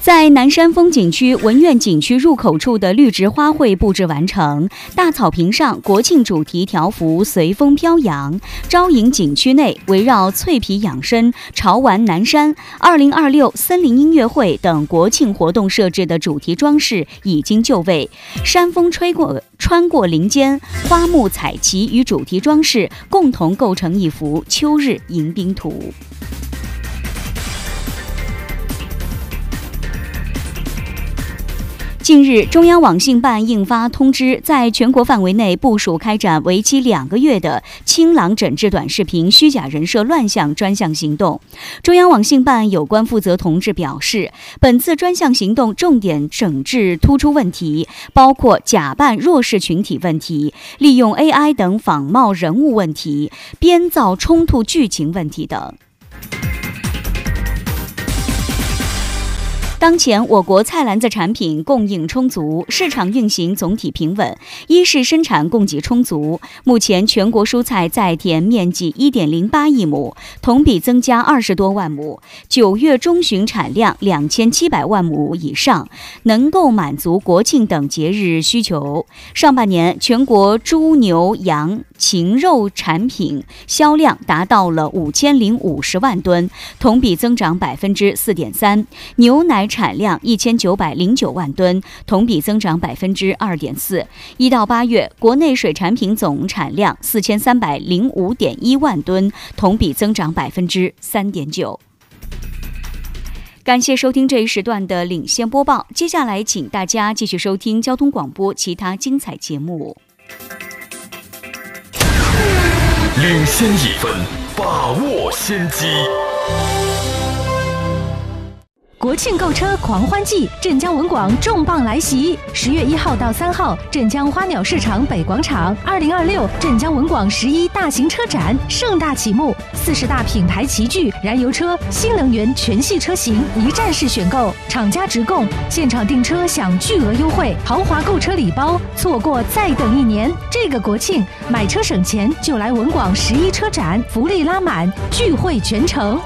在南山风景区文苑景区入口处的绿植花卉布置完成，大草坪上国庆主题条幅随风飘扬。招引景区内围绕脆皮养生、潮玩南山、2026森林音乐会等国庆活动设置的主题装饰已经就位。山风穿过林间，花木彩旗与主题装饰共同构成一幅秋日迎宾图。近日，中央网信办印发通知，在全国范围内部署开展为期2个月的清朗整治短视频虚假人设乱象专项行动。中央网信办有关负责同志表示，本次专项行动重点整治突出问题，包括假扮弱势群体问题、利用 AI 等仿冒人物问题、编造冲突剧情问题等。当前我国菜篮子产品供应充足，市场运行总体平稳，一是生产供给充足。目前全国蔬菜在田面积 1.08 亿亩，同比增加20多万亩，9月中旬产量2700万亩以上，能够满足国庆等节日需求。上半年全国猪牛羊禽肉产品销量达到了5050万吨，同比增长 4.3%， 牛奶产量1909万吨，同比增长 2.4%。1到8月，国内水产品总产量4305.1万吨，同比增长 3.9%。感谢收听这一时段的领先播报，接下来请大家继续收听交通广播其他精彩节目。 领先一分，把握先机。 国庆购车狂欢季，镇江文广重磅来袭！10月1号到3号，镇江花鸟市场北广场2026镇江文广11大型车展盛大启幕，40大品牌齐聚，燃油车、新能源全系车型一站式选购，厂家直供，现场订车享巨额优惠，豪华购车礼包，错过再等1年。这个国庆买车省钱就来文广11车展，福利拉满，聚会全城。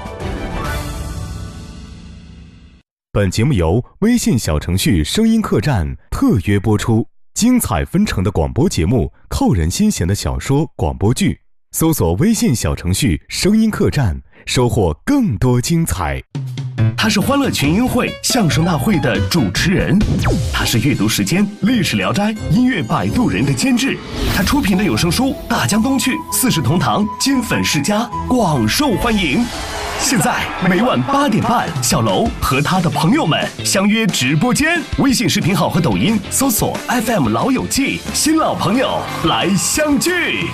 本节目由微信小程序声音客栈特约播出，精彩纷呈的广播节目，扣人心弦的小说广播剧，搜索微信小程序声音客栈，收获更多精彩。 他是欢乐群英会相声大会的主持人，他是阅读时间历史聊斋音乐摆渡人的监制，他出品的有声书大江东去、四世同堂、金粉世家广受欢迎。现在每晚8点半，小楼和他的朋友们相约直播间，微信视频号和抖音搜索 FM 老友记，新老朋友来相聚。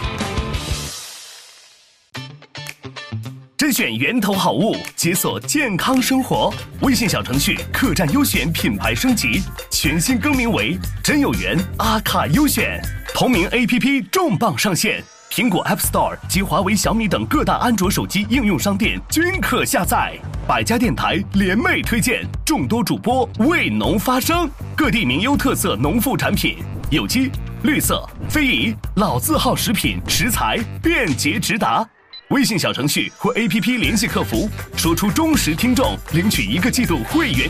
甄选源头好物，解锁健康生活。微信小程序客栈优选品牌升级，全新更名为真有缘阿卡优选，同名 APP 重磅上线。苹果 App Store 及华为、小米等各大安卓手机应用商店均可下载。百家电台联袂推荐，众多主播为农发声，各地名优特色农副产品，有机、绿色、非遗、老字号食品食材便捷直达。微信小程序或 APP 联系客服，说出忠实听众，领取1个季度会员